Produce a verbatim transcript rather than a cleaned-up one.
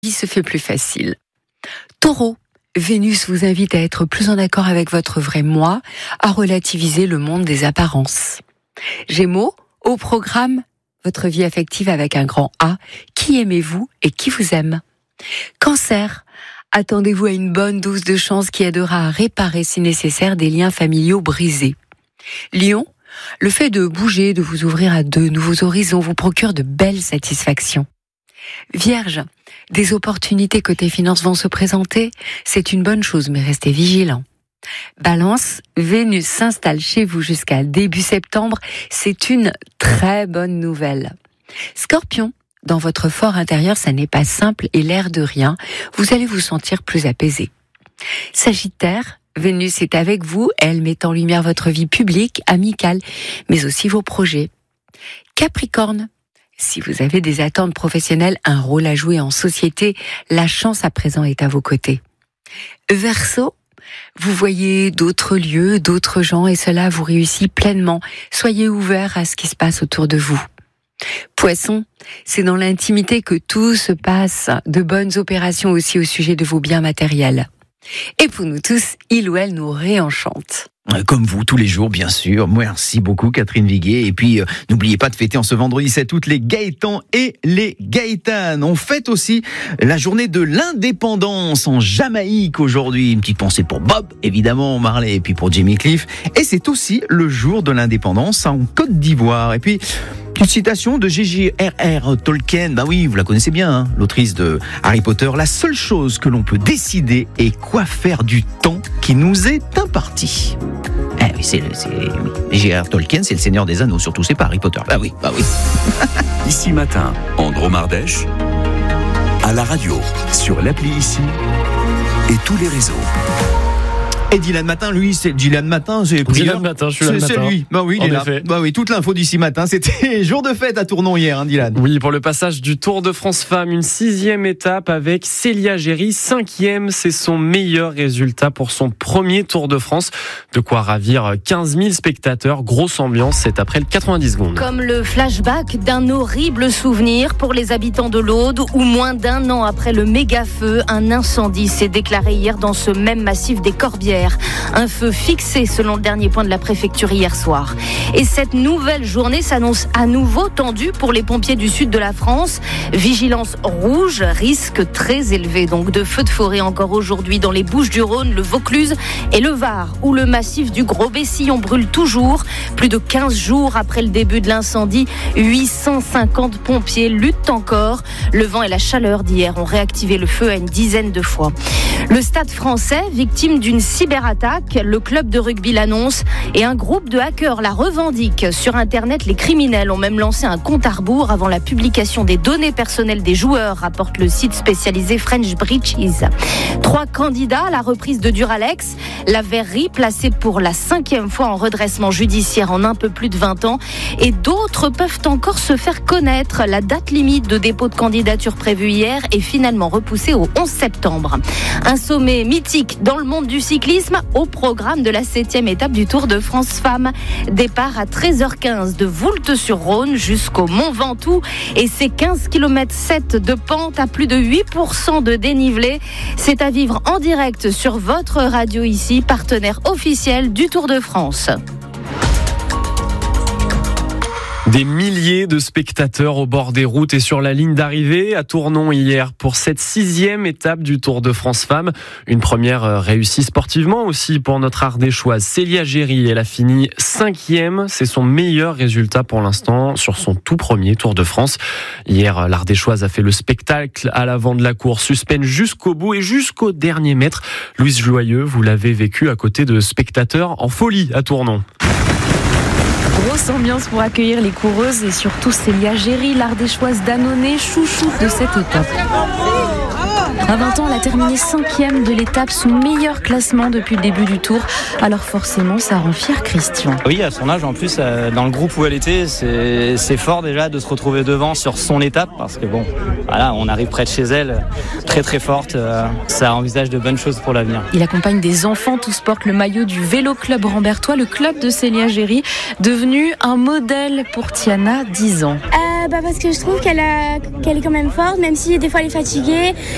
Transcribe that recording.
vie se fait plus facile. Taureau, Vénus vous invite à être plus en accord avec votre vrai moi, à relativiser le monde des apparences. Gémeaux, au programme, votre vie affective avec un grand A, qui aimez-vous et qui vous aime. Cancer, attendez-vous à une bonne dose de chance qui aidera à réparer si nécessaire des liens familiaux brisés. Lion, le fait de bouger, de vous ouvrir à de nouveaux horizons vous procure de belles satisfactions. Vierge, des opportunités côté finances vont se présenter, c'est une bonne chose, mais restez vigilants. Balance, Vénus s'installe chez vous jusqu'à début septembre, c'est une très bonne nouvelle. Scorpion, dans votre fort intérieur, ça n'est pas simple et l'air de rien, vous allez vous sentir plus apaisé. Sagittaire, Vénus est avec vous, elle met en lumière votre vie publique, amicale, mais aussi vos projets. Capricorne, si vous avez des attentes professionnelles, un rôle à jouer en société, la chance à présent est à vos côtés. Verseau, vous voyez d'autres lieux, d'autres gens et cela vous réussit pleinement. Soyez ouverts à ce qui se passe autour de vous. Poisson, c'est dans l'intimité que tout se passe, de bonnes opérations aussi au sujet de vos biens matériels. Et pour nous tous, il ou elle nous réenchante. Comme vous, tous les jours, bien sûr. Merci beaucoup, Catherine Viguier. Et puis, euh, n'oubliez pas de fêter en ce vendredi sept août les Gaëtans et les Gaëtanes. On fête aussi la journée de l'indépendance en Jamaïque aujourd'hui. Une petite pensée pour Bob, évidemment, Marley, et puis pour Jimmy Cliff. Et c'est aussi le jour de l'indépendance en Côte d'Ivoire. Et puis, une citation de J J R R Tolkien, bah oui, vous la connaissez bien, hein, l'autrice de Harry Potter. La seule chose que l'on peut décider est quoi faire du temps qui nous est imparti. Eh oui, c'est, c'est J J R Tolkien, c'est le Seigneur des Anneaux, surtout c'est pas Harry Potter. Bah oui, bah oui. Ici Matin, en Dromardèche, à la radio, sur l'appli Ici et tous les réseaux. Et Dylan Matin, lui, c'est Dylan Matin, c'est Dylan Matin, je suis là le c'est, matin. C'est lui. Bah oui, il en est là. effet. Bah oui, toute l'info d'ici matin. C'était jour de fête à Tournon hier, hein, Dylan. Oui, pour le passage du Tour de France Femmes, une sixième étape avec Célia Géry, cinquième, c'est son meilleur résultat pour son premier Tour de France. De quoi ravir quinze mille spectateurs. Grosse ambiance, c'est après le quatre-vingt-dix secondes. Comme le flashback d'un horrible souvenir pour les habitants de l'Aude, où moins d'un an après le méga-feu, un incendie s'est déclaré hier dans ce même massif des Corbières. Un feu fixé selon le dernier point de la préfecture hier soir. Et cette nouvelle journée s'annonce à nouveau tendue pour les pompiers du sud de la France. Vigilance rouge, risque très élevé donc de feux de forêt encore aujourd'hui dans les Bouches-du-Rhône, le Vaucluse et le Var, où le massif du Gros-Bessillon brûle toujours. Plus de quinze jours après le début de l'incendie, huit cent cinquante pompiers luttent encore. Le vent et la chaleur d'hier ont réactivé le feu à une dizaine de fois. Le Stade français, victime d'une cyberattaque, le club de rugby l'annonce et un groupe de hackers la revendique. Sur Internet, les criminels ont même lancé un compte à rebours avant la publication des données personnelles des joueurs, rapporte le site spécialisé French Breaches. Trois candidats à la reprise de Duralex, la verrerie placée pour la cinquième fois en redressement judiciaire en un peu plus de vingt ans, et d'autres peuvent encore se faire connaître. La date limite de dépôt de candidature prévue hier est finalement repoussée au onze septembre. Un sommet mythique dans le monde du cyclisme au programme de la septième étape du Tour de France Femmes. Départ à treize heures quinze de Voulte-sur-Rhône jusqu'au Mont Ventoux et ses quinze virgule sept kilomètres de pente à plus de huit pour cent de dénivelé. C'est à vivre en direct sur votre radio Ici, partenaire officiel du Tour de France. Des milliers de spectateurs au bord des routes et sur la ligne d'arrivée à Tournon hier pour cette sixième étape du Tour de France Femmes. Une première réussie sportivement aussi pour notre ardéchoise Célia Géry. Elle a fini cinquième. C'est son meilleur résultat pour l'instant sur son tout premier Tour de France. Hier, l'ardéchoise a fait le spectacle à l'avant de la course. Suspense jusqu'au bout et jusqu'au dernier mètre. Louise Joyeux, vous l'avez vécu à côté de spectateurs en folie à Tournon. Grosse ambiance pour accueillir les coureuses et surtout Célia Géry, l'ardéchoise d'Annonay, chouchoute de cette étape. À vingt ans, elle a terminé cinquième de l'étape, son meilleur classement depuis le début du tour. Alors forcément, ça rend fier Christian. Oui, à son âge, en plus, dans le groupe où elle était, c'est, c'est fort déjà de se retrouver devant sur son étape parce que bon, voilà, on arrive près de chez elle, très très forte. Ça envisage de bonnes choses pour l'avenir. Il accompagne des enfants, tous portent le maillot du Vélo Club Rambertois, le club de Célia Géry, devenu un modèle pour Tiana, dix ans. Euh, bah parce que je trouve qu'elle, a, qu'elle est quand même forte, même si des fois elle est fatiguée.